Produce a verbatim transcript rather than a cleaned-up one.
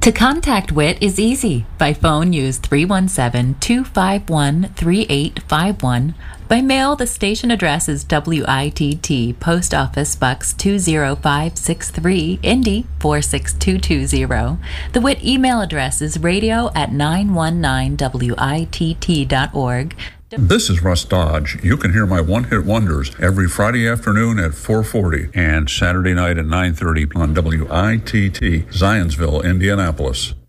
To contact W I T is easy. By phone, use three one seven, two five one, three eight five one. By mail, the station address is W I T T, Post Office Box two zero five six three, Indy four six two two zero. The W I T email address is radio at nine one nine W I T T dot org. This is Russ Dodge. You can hear my one-hit wonders every Friday afternoon at four forty and Saturday night at nine thirty on W I T T, Zionsville, Indianapolis.